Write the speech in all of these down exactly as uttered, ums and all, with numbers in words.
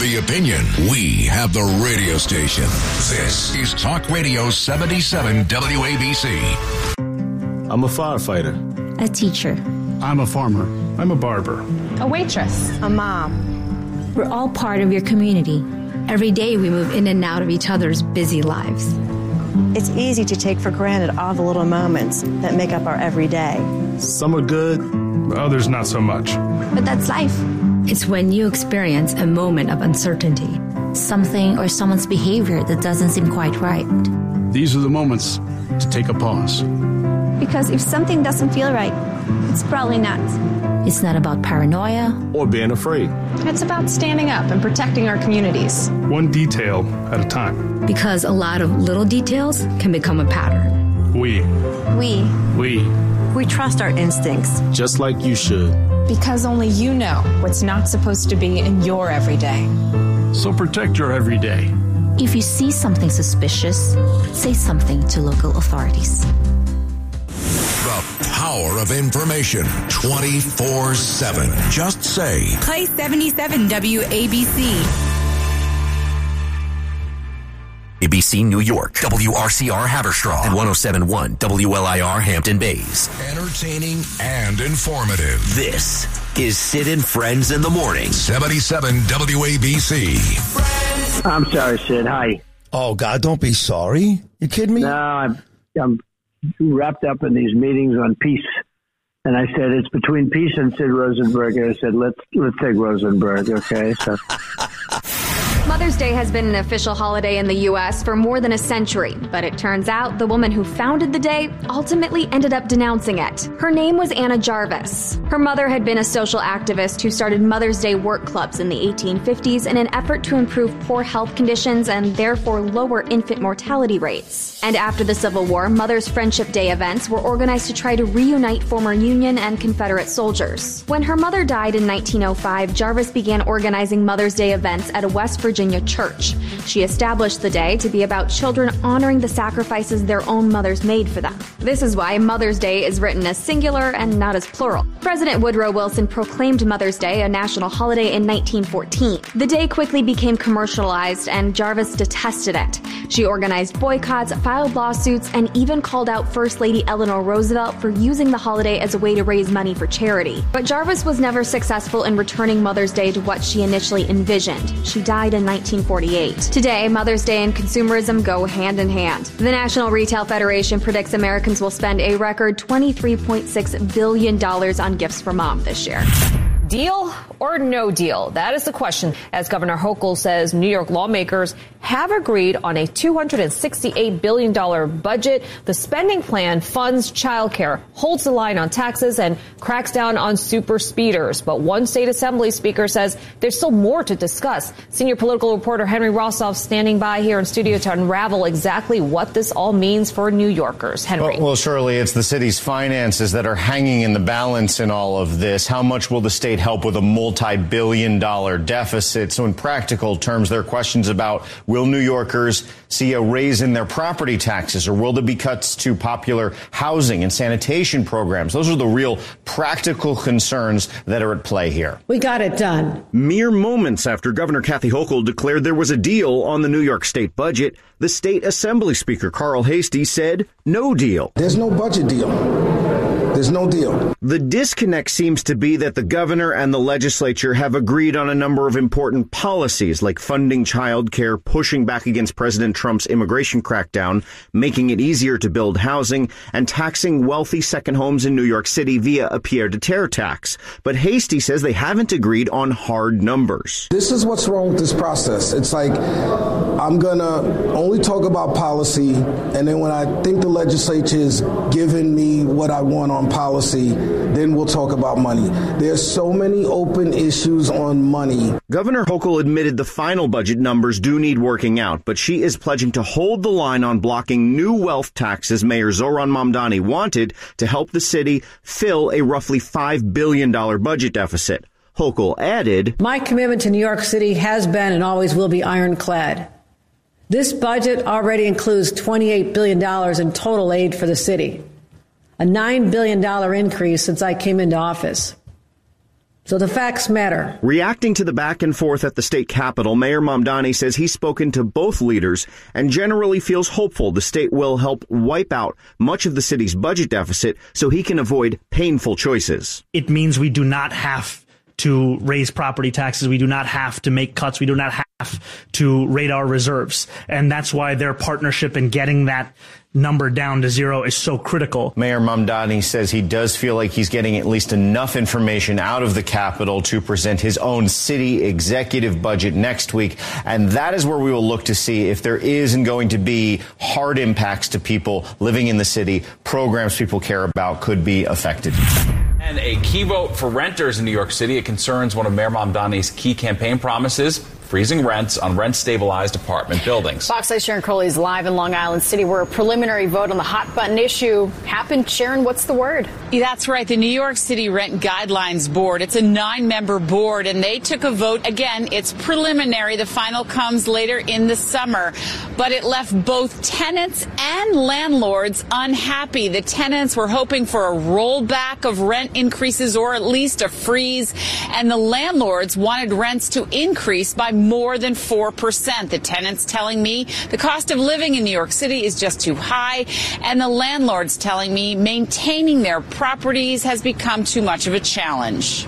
the opinion. We have the radio station. This is Talk Radio seventy-seven W A B C. I'm a firefighter. A teacher. I'm a farmer. I'm a barber. A waitress. A mom. We're all part of your community. Every day we move in and out of each other's busy lives. It's easy to take for granted all the little moments that make up our everyday. Some are good, others not so much. But that's life. It's when you experience a moment of uncertainty, something or someone's behavior that doesn't seem quite right. These are the moments to take a pause. Because if something doesn't feel right, it's probably not. It's not about paranoia or being afraid. It's about standing up and protecting our communities. One detail at a time. Because a lot of little details can become a pattern. We. We. We. We trust our instincts. Just like you should. Because only you know what's not supposed to be in your everyday. So protect your everyday. If you see something suspicious, say something to local authorities. The power of information twenty-four seven. Just say. Play seventy-seven W A B C. A B C New York, W R C R Haverstraw, and one oh seven point one W L I R Hampton Bays. Entertaining and informative. This is Sid and Friends in the Morning. seventy-seven W A B C. Friends. I'm sorry, Sid. Hi. Oh, God, don't be sorry. You kidding me? No, I'm, I'm wrapped up in these meetings on peace. And I said, it's between peace and Sid Rosenberg. And I said, let's, let's take Rosenberg, okay? So... Mother's Day has been an official holiday in the U S for more than a century, but it turns out the woman who founded the day ultimately ended up denouncing it. Her name was Anna Jarvis. Her mother had been a social activist who started Mother's Day work clubs in the eighteen fifties in an effort to improve poor health conditions and therefore lower infant mortality rates. And after the Civil War, Mother's Friendship Day events were organized to try to reunite former Union and Confederate soldiers. When her mother died in nineteen oh five, Jarvis began organizing Mother's Day events at a West Virginia church. She established the day to be about children honoring the sacrifices their own mothers made for them. This is why Mother's Day is written as singular and not as plural. President Woodrow Wilson proclaimed Mother's Day a national holiday in nineteen fourteen. The day quickly became commercialized, and Jarvis detested it. She organized boycotts, filed lawsuits, and even called out First Lady Eleanor Roosevelt for using the holiday as a way to raise money for charity. But Jarvis was never successful in returning Mother's Day to what she initially envisioned. She died in nineteen forty-eight. Today, Mother's Day and consumerism go hand in hand. The National Retail Federation predicts Americans will spend a record twenty-three point six billion dollars on gifts for mom this year. Deal or no deal? That is the question, as Governor Hochul says New York lawmakers have agreed on a two hundred sixty-eight billion dollars budget. The spending plan funds childcare, holds the line on taxes, and cracks down on super speeders. But one state assembly speaker says there's still more to discuss. Senior political reporter Henry Rossoff standing by here in studio to unravel exactly what this all means for New Yorkers. Henry. Well, well, Shirley, it's the city's finances that are hanging in the balance in all of this. How much will the state help with a multi-billion dollar deficit? So in practical terms, there are questions about, will New Yorkers see a raise in their property taxes, or will there be cuts to popular housing and sanitation programs? Those are the real practical concerns that are at play here. We got it done. Mere moments after Governor Kathy Hochul declared there was a deal on the New York State budget, the State Assembly Speaker Carl Heastie said no deal. There's no budget deal. There's no deal. The disconnect seems to be that the governor and the legislature have agreed on a number of important policies, like funding child care, pushing back against President Trump's immigration crackdown, making it easier to build housing, and taxing wealthy second homes in New York City via a pied-à-terre tax. But Heastie says they haven't agreed on hard numbers. This is what's wrong with this process. It's like, I'm going to only talk about policy, and then when I think the legislature is giving me what I want on policy, then we'll talk about money. There's so many open issues on money. Governor Hochul admitted the final budget numbers do need working out, but she is pledging to hold the line on blocking new wealth taxes Mayor Zohran Mamdani wanted to help the city fill a roughly five billion dollars budget deficit. Hochul added, "My commitment to New York City has been and always will be ironclad. This budget already includes twenty-eight billion dollars in total aid for the city, a nine billion dollars increase since I came into office. So the facts matter. Reacting to the back and forth at the state capitol, Mayor Mamdani says he's spoken to both leaders and generally feels hopeful the state will help wipe out much of the city's budget deficit so he can avoid painful choices. It means we do not have to raise property taxes. We do not have to make cuts. We do not have to raid our reserves. And that's why their partnership in getting that number down to zero is so critical. Mayor Mamdani says he does feel like he's getting at least enough information out of the Capitol to present his own city executive budget next week. And that is where we will look to see if there isn't going to be hard impacts to people living in the city. Programs people care about could be affected. And a key vote for renters in New York City. It concerns one of Mayor Mamdani's key campaign promises, freezing rents on rent-stabilized apartment buildings. Fox eight Sharon Crowley is live in Long Island City, where a preliminary vote on the hot-button issue happened. Sharon, what's the word? Yeah, that's right. The New York City Rent Guidelines Board. It's a nine-member board, and they took a vote. Again, it's preliminary. The final comes later in the summer. But it left both tenants and landlords unhappy. The tenants were hoping for a rollback of rent increases or at least a freeze, and the landlords wanted rents to increase by more than four percent. The tenants telling me the cost of living in New York City is just too high, and the landlords telling me maintaining their properties has become too much of a challenge.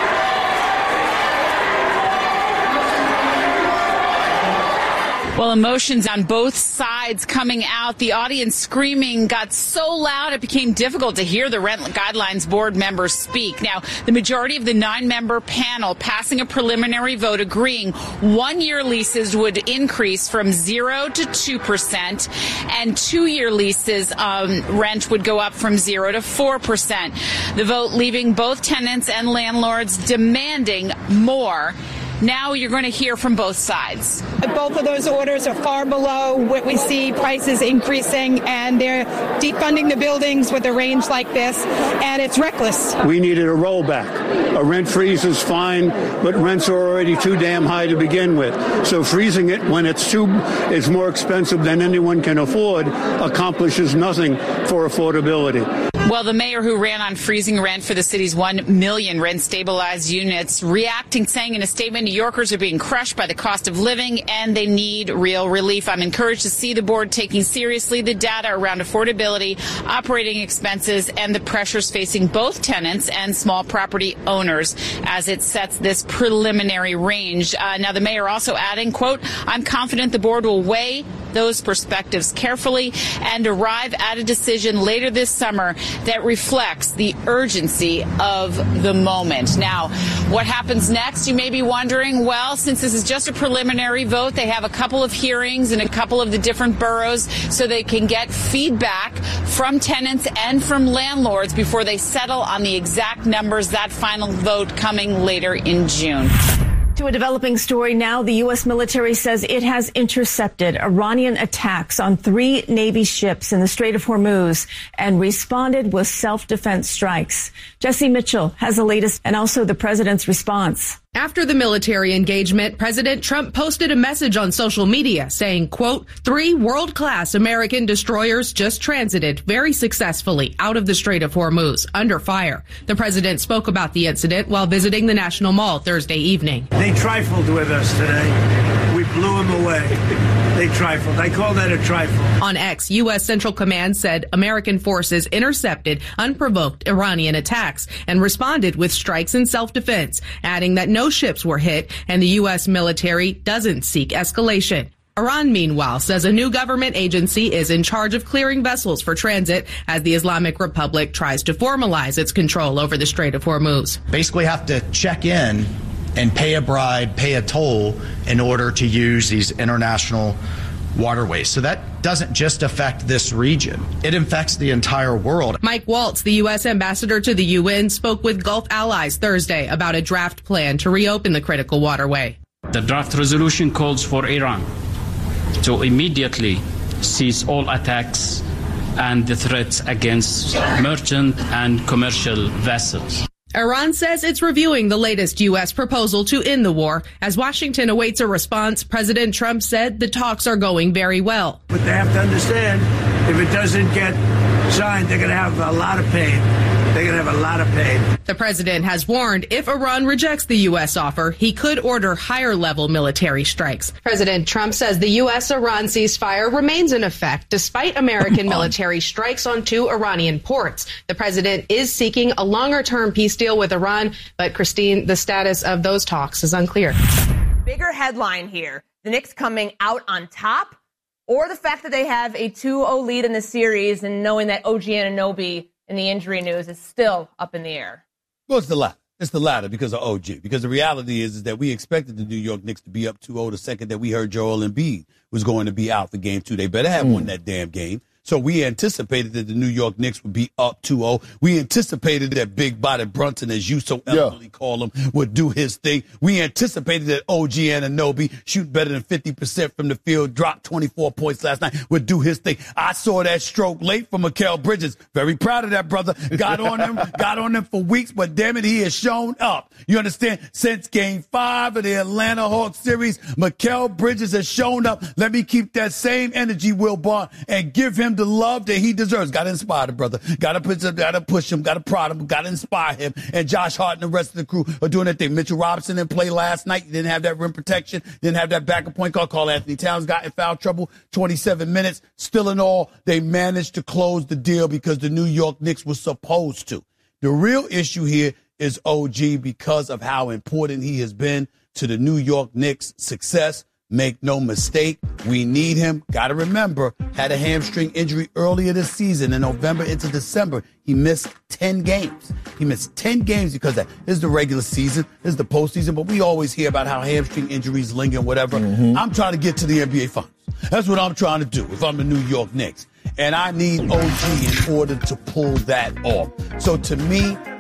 Well, emotions on both sides coming out. The audience screaming got so loud it became difficult to hear the Rent Guidelines Board members speak. Now, the majority of the nine-member panel passing a preliminary vote agreeing one-year leases would increase from zero to two percent, and two-year leases um, rent would go up from zero to four percent. The vote leaving both tenants and landlords demanding more. Now you're going to hear from both sides. Both of those orders are far below what we see prices increasing, and they're defunding the buildings with a range like this, and it's reckless. We needed a rollback. A rent freeze is fine, but rents are already too damn high to begin with. So freezing it when it's too is more expensive than anyone can afford accomplishes nothing for affordability. Well, the mayor who ran on freezing rent for the city's one million rent-stabilized units reacting, saying in a statement, New Yorkers are being crushed by the cost of living and they need real relief. I'm encouraged to see the board taking seriously the data around affordability, operating expenses, and the pressures facing both tenants and small property owners as it sets this preliminary range. Uh, now, the mayor also adding, quote, I'm confident the board will weigh those perspectives carefully and arrive at a decision later this summer that reflects the urgency of the moment. Now, what happens next? You may be wondering, well, since this is just a preliminary vote, they have a couple of hearings in a couple of the different boroughs so they can get feedback from tenants and from landlords before they settle on the exact numbers, that final vote coming later in June. To a developing story now, the U S military says it has intercepted Iranian attacks on three Navy ships in the Strait of Hormuz and responded with self-defense strikes. Jesse Mitchell has the latest and also the president's response. After the military engagement, President Trump posted a message on social media saying, quote, three world-class American destroyers just transited very successfully out of the Strait of Hormuz under fire. The president spoke about the incident while visiting the National Mall Thursday evening. They trifled with us today. We blew them away. They trifled. I call that a trifle. On X, U S Central Command said American forces intercepted unprovoked Iranian attacks and responded with strikes in self-defense, adding that no ships were hit and the U S military doesn't seek escalation. Iran, meanwhile, says a new government agency is in charge of clearing vessels for transit as the Islamic Republic tries to formalize its control over the Strait of Hormuz. Basically have to check in and pay a bribe, pay a toll in order to use these international waterways. So that doesn't just affect this region. It affects the entire world. Mike Waltz, the U S ambassador to the U N, spoke with Gulf allies Thursday about a draft plan to reopen the critical waterway. The draft resolution calls for Iran to immediately cease all attacks and the threats against merchant and commercial vessels. Iran says it's reviewing the latest U S proposal to end the war. As Washington awaits a response, President Trump said the talks are going very well. But they have to understand, if it doesn't get signed, they're going to have a lot of pain. They're going to have a lot of pain. The president has warned if Iran rejects the U S offer, he could order higher-level military strikes. President Trump says the U S-Iran ceasefire remains in effect despite American military strikes on two Iranian ports. The president is seeking a longer-term peace deal with Iran, but Christine, the status of those talks is unclear. Bigger headline here, the Knicks coming out on top, or the fact that they have a two oh lead in the series and knowing that O G Anunoby in the injury news is still up in the air? Well, it's the latter. It's the latter because of O G. Because the reality is, is that we expected the New York Knicks to be up two oh the second that we heard Joel Embiid was going to be out for game two. They better have mm. won that damn game. So we anticipated that the New York Knicks would be up two oh. We anticipated that Big Body Brunson, as you so eloquently yeah. call him, would do his thing. We anticipated that O G Anunoby, shoot better than fifty percent from the field, dropped twenty-four points last night, would do his thing. I saw that stroke late from Mikal Bridges. Very proud of that brother. Got on him, got on him for weeks, but damn it, he has shown up. You understand? Since game five of the Atlanta Hawks series, Mikal Bridges has shown up. Let me keep that same energy, Will Barr, and give him the love that he deserves. Got to inspire the brother. Got to push him. Got to push him. Got to prod him. Got to inspire him. And Josh Hart and the rest of the crew are doing their thing. Mitchell Robinson didn't play last night. He didn't have that rim protection. Didn't have that backup point guard. Karl Anthony Towns got in foul trouble. twenty-seven minutes. Still in all, they managed to close the deal because the New York Knicks were supposed to. The real issue here is O G because of how important he has been to the New York Knicks' success. Make no mistake, we need him. Got to remember, had a hamstring injury earlier this season in November into December. He missed ten games. He missed ten games because of that. This is the regular season. This is the postseason. But we always hear about how hamstring injuries linger and whatever. Mm-hmm. I'm trying to get to the N B A Finals. That's what I'm trying to do if I'm the New York Knicks. And I need O G in order to pull that off. So to me,